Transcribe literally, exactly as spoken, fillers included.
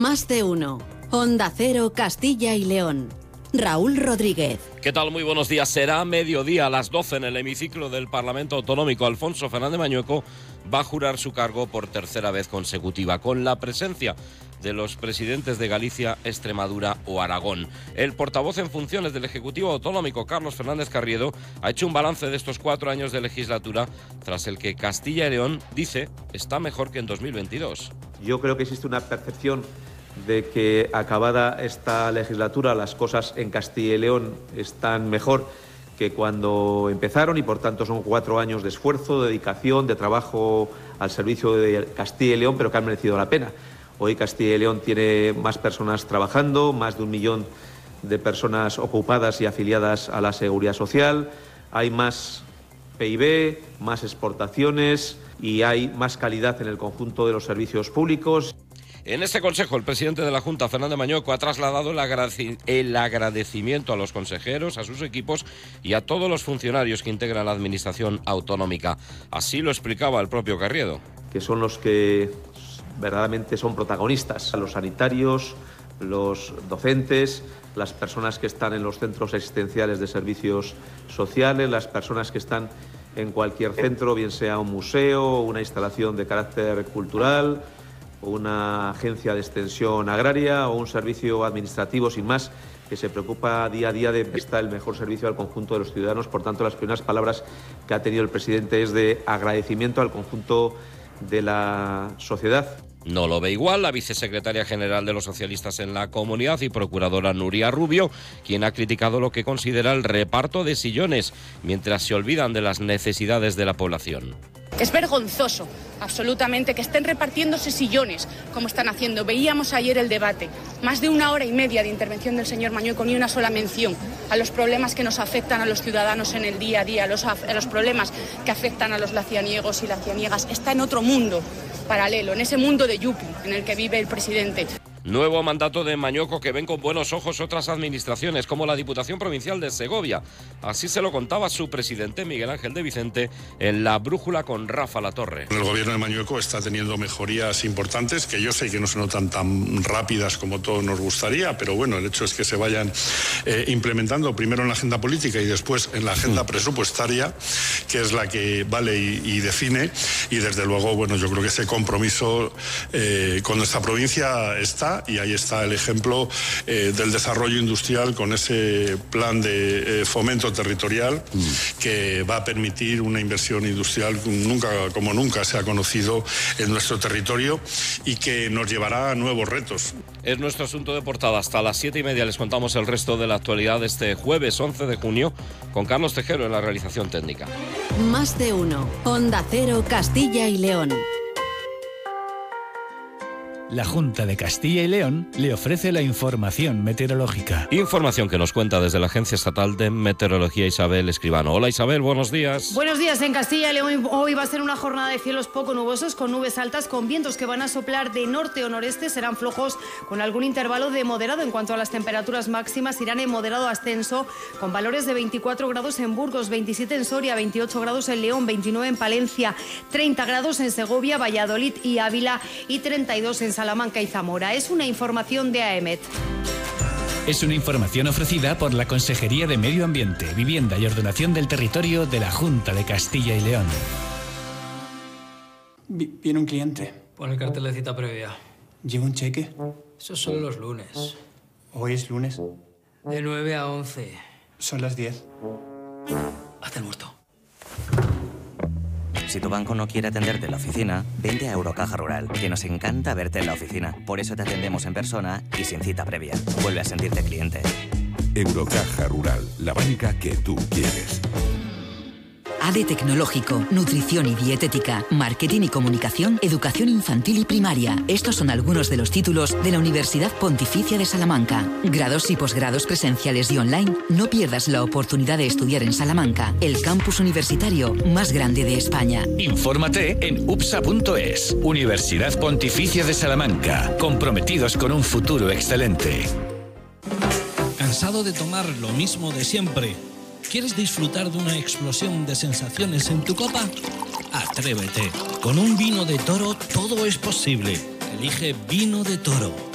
Más de uno. Onda Cero, Castilla y León. Raúl Rodríguez. ¿Qué tal? Muy buenos días. Será mediodía a las doce en el hemiciclo del Parlamento Autonómico. Alfonso Fernández Mañueco va a jurar su cargo por tercera vez consecutiva, con la presencia de los presidentes de Galicia, Extremadura o Aragón. El portavoz en funciones del Ejecutivo Autonómico, Carlos Fernández Carriedo, ha hecho un balance de estos cuatro años de legislatura, tras el que Castilla y León, dice, está mejor que en dos mil veintidós. Yo creo que existe una percepción de que, acabada esta legislatura, las cosas en Castilla y León están mejor que cuando empezaron, y por tanto son cuatro años de esfuerzo, de dedicación, de trabajo al servicio de Castilla y León, pero que han merecido la pena. Hoy Castilla y León tiene más personas trabajando, más de un millón de personas ocupadas y afiliadas a la Seguridad Social, hay más P I B, más exportaciones y hay más calidad en el conjunto de los servicios públicos. En este consejo, el presidente de la Junta, Fernández Mañueco, ha trasladado el, agradeci- el agradecimiento a los consejeros, a sus equipos y a todos los funcionarios que integran la administración autonómica. Así lo explicaba el propio Carriedo. Que son los que verdaderamente son protagonistas, los sanitarios, los docentes, las personas que están en los centros asistenciales de servicios sociales, las personas que están en cualquier centro, bien sea un museo, una instalación de carácter cultural, una agencia de extensión agraria o un servicio administrativo, sin más, que se preocupa día a día de prestar el mejor servicio al conjunto de los ciudadanos. Por tanto, las primeras palabras que ha tenido el presidente es de agradecimiento al conjunto de la sociedad. No lo ve igual la vicesecretaria general de los socialistas en la comunidad y procuradora Nuria Rubio, quien ha criticado lo que considera el reparto de sillones, mientras se olvidan de las necesidades de la población. Es vergonzoso, absolutamente, que estén repartiéndose sillones, como están haciendo. Veíamos ayer el debate, más de una hora y media de intervención del señor Mañueco, ni una sola mención a los problemas que nos afectan a los ciudadanos en el día a día, a los, a los problemas que afectan a los lacianiegos y lacianiegas. Está en otro mundo paralelo, en ese mundo de Yupi en el que vive el presidente. Nuevo mandato de Mañueco que ven con buenos ojos otras administraciones, como la Diputación Provincial de Segovia. Así se lo contaba su presidente, Miguel Ángel de Vicente, en La Brújula con Rafa Latorre. El gobierno de Mañueco está teniendo mejorías importantes, que yo sé que no se notan tan rápidas como todos nos gustaría, pero bueno, el hecho es que se vayan eh, implementando primero en la agenda política y después en la agenda presupuestaria, que es la que vale y, y define, y desde luego, bueno, yo creo que ese compromiso eh, con nuestra provincia está. Y ahí está el ejemplo eh, del desarrollo industrial con ese plan de eh, fomento territorial mm. que va a permitir una inversión industrial nunca, como nunca se ha conocido en nuestro territorio y que nos llevará a nuevos retos. Es nuestro asunto de portada. Hasta las siete y media les contamos el resto de la actualidad de este jueves once de junio con Carlos Tejero en la realización técnica. Más de uno. Onda Cero, Castilla y León. La Junta de Castilla y León le ofrece la información meteorológica. Información que nos cuenta desde la Agencia Estatal de Meteorología Isabel Escribano. Hola Isabel, buenos días. Buenos días. En Castilla y León hoy va a ser una jornada de cielos poco nubosos, con nubes altas, con vientos que van a soplar de norte o noreste, serán flojos con algún intervalo de moderado. En cuanto a las temperaturas máximas, irán en moderado ascenso, con valores de veinticuatro grados en Burgos, veintisiete en Soria, veintiocho grados en León, veintinueve en Palencia, treinta grados en Segovia, Valladolid y Ávila y treinta y dos en Salamanca y Zamora. Es una información de AEMET. Es una información ofrecida por la Consejería de Medio Ambiente, Vivienda y Ordenación del Territorio de la Junta de Castilla y León. Viene un cliente. Pon el cartel de cita previa. ¿Lleva un cheque? Eso son los lunes. ¿Hoy es lunes? De nueve a once. Son las diez. Hazte el muerto. Si tu banco no quiere atenderte en la oficina, vente a Eurocaja Rural, que nos encanta verte en la oficina. Por eso te atendemos en persona y sin cita previa. Vuelve a sentirte cliente. Eurocaja Rural, la banca que tú quieres. A D E Tecnológico, Nutrición y Dietética, Marketing y Comunicación, Educación Infantil y Primaria. Estos son algunos de los títulos de la Universidad Pontificia de Salamanca. Grados y posgrados presenciales y online. No pierdas la oportunidad de estudiar en Salamanca, el campus universitario más grande de España. Infórmate en U P S A punto es. Universidad Pontificia de Salamanca. Comprometidos con un futuro excelente. ¿Cansado de tomar lo mismo de siempre? ¿Quieres disfrutar de una explosión de sensaciones en tu copa? Atrévete. Con un vino de Toro todo es posible. Elige Vino de Toro.